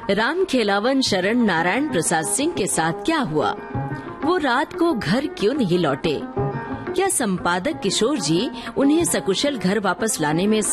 राम खेलावन शरण नारायण प्रसाद सिंह के साथ क्या हुआ? वो रात को घर क्यों नहीं लौटे? क्या संपादक किशोर जी उन्हें सकुशल घर वापस लाने में